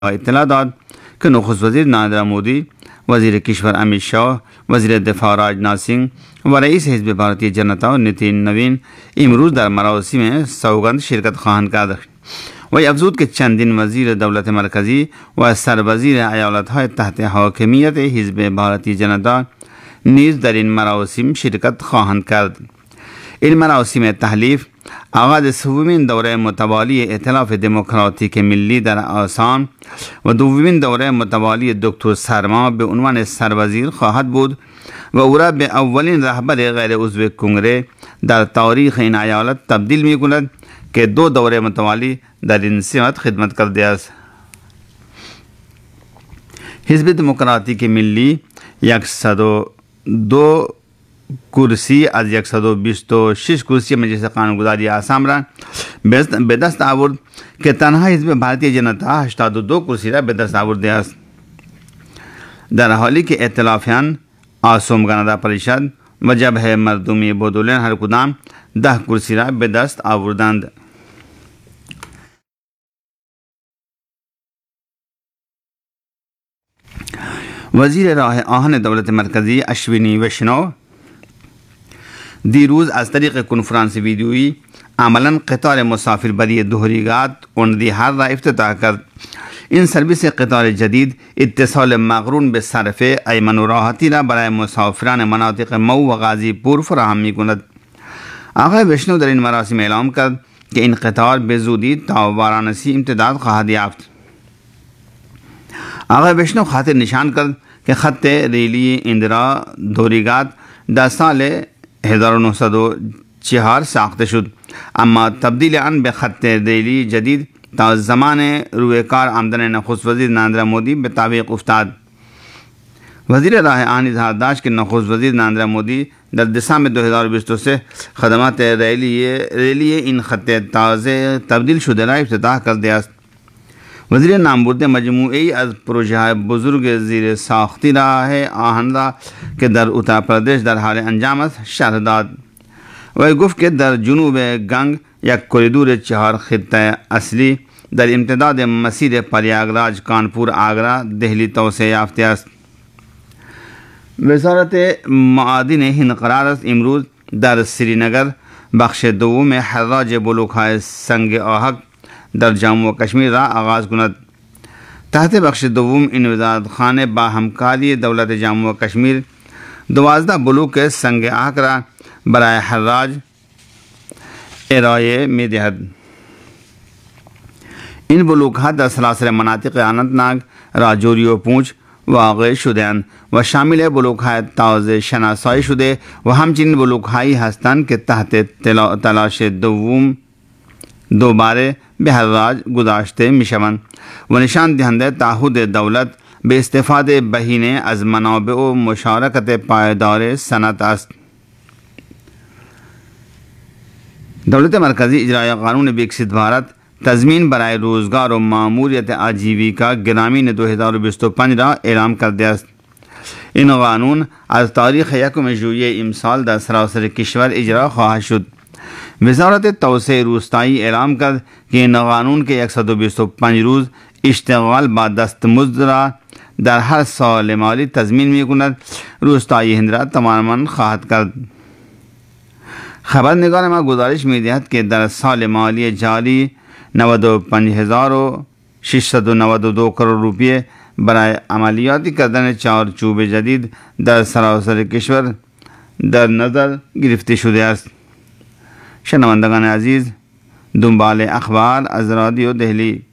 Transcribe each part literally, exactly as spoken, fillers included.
اطلاع داد که نخست وزیر نریندرا مودی، وزیر کشور امید شاه، وزیر دفاع راجناتھ سینگ و رئیس حزب بھارتیہ جنتا نتین نوین امروز در مراسم سوگند شرکت خواهند کرد. وی افزود که چندین وزیر دولت مرکزی و سروزیر ایالت‌های تحت حاکمیت حزب بھارتیہ جنتا نیز در این مراسم شرکت خواهند کرد. این مراسم تحلیف آغاز سومین دوره متوالی ائتلاف دموکراتیک ملی در آسام و دومین دوره متوالی دکتر سرما به عنوان سروزیر خواهد بود و او را به اولین رهبر غیر عضو کنگره در تاریخ این ایالت تبدیل می کند که دو دوره متوالی در این سمت خدمت کرده است. حزب دموکراتیک ملی صد و دو کرسی از صد و بیست و شش کرسی مجلس قانونگذاری آسام را به دست آورد که تنها حزب بھارتیہ جنتا هشتاد و دو کرسی را به دست آورده است، در حالی که ائتلافیان آسام گندا پریشد و جبهه مردمی بودولین هر کدام ده کرسی را به دست آوردند. وزیر راه آهن دولت مرکزی اشوینی ویشنو دیروز از طریق کنفرانس ویدیویی عملاً قطار مسافربری دوهریگات اوندیهار را افتتاح کرد. این سرویس قطار جدید اتصال مقرون به صرف ایمن و راحتی را برای مسافران مناطق مئو و غازی پور فراهم می کند. آقای ویشنو در این مراسم اعلام کرد که این قطار به زودی تا وارانسی امتداد خواهد یافت. آقای ویشنو خاطر نشان کرد که خط ریلی اندرا دوریگات در سال هزار و نهصد و چهار ساخته شد، اما تبدیل آن به خط ریلی جدید تا زمان رویکار آمدن نخست وزیر نریندرا مودی به تعویق افتاد. وزیر راه آهن اظهار داشت که نخست وزیر نریندرا مودی در دسامبر دو هزار و بیست و سه خدمات ریلی ریلی این خط تازه تبدیل شده را افتتاح کرده است. وزیر نامبرده مجموعی از پروژه های بزرگ زیر ساختی راه آهن را که در اتر پردیش در حال انجام است شرح داد. و گفت که در جنوب گنگ یک کوریدور چهار خطه اصلی در امتداد مسیر پریاگراج کانپور آگرا دهلی توسعه یافته است. وزارت معادن هند قرار است امروز در سرینگر بخش دوم حراج بلوک‌های سنگ آهک در جموں و کشمیر را آغاز کند. تحت بخش دوم این وزارتخانه با همکاری دولت جموں و کشمیر دوازده بلوک سنگ آهک را برای حراج ارائه می دهد. این بلوک ها در سلاسل مناطق اننتناگ، راجوری و پونچ واقع شدهاند و شامل بلوک های تازه شناسایی شده و همچنین بلوک هایی هستند که تحت تلاش دوم دوباره به حراج گذاشته می شوند و نشان دهنده تعهد دولت به استفاده بهینه از منابع و مشارکت پایدار صنعت است. دولت مرکزی اجرای قانون وکست بھارت تضمین برای روزگار و ماموریت آجیویکا گرامین دو هزار و بیست و پنج را اعلام کرده است. این قانون از تاریخ یکم ژوئیه امسال در سراسر کشور اجرا خواهد شد. وزارت توسعه روستایی اعلام کرد که این قانون که صد و بیست و پنج روز اشتغال با دستمزد را در هر سال مالی تضمین می کند روستایی هند را تماما خواهد کرد. خبرنگار ما گزارش می دهد که در سال مالی جاری نود و پنج هزار و ششصد و نود و دو کروڑ روپیه برای عملیاتی کردن چارچوب جدید در سراسر کشور در نظر گرفته شده است. شنوندگان عزیز، دنبال اخبار از رادیو دهلی.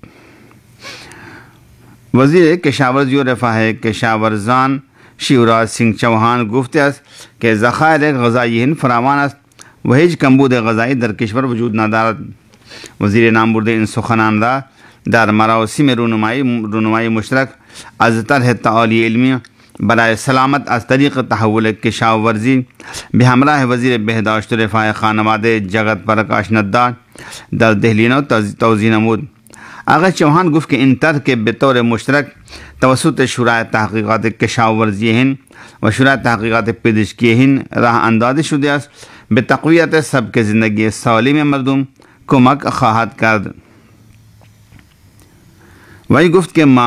وزیر کشاورزی و رفاه کشاورزان شیوراج سنگھ چوہان گفته است که ذخایر غذایی هند فراوان است و هیچ کمبود غذایی در کشور وجود ندارد. وزیر نامبرده این سخنان را در مراسم رونمایی رونمایی مشترک از طرح تعالی علمی برای سلامت از طریق تحول کشاورزی به همراه وزیر بهداشت و رفاه خانواده جگت پرکاش نڈا در دہلی نو توضیح نمود. آقای چوہان گفت که این طرح که به طور مشترک توسط شورای تحقیقات کشاورزی هند و شورای تحقیقات پزشکی هند راه اندازی شده است به تقویت سبک زندگی سالم مردم کمک خواهد کرد. وی گفت که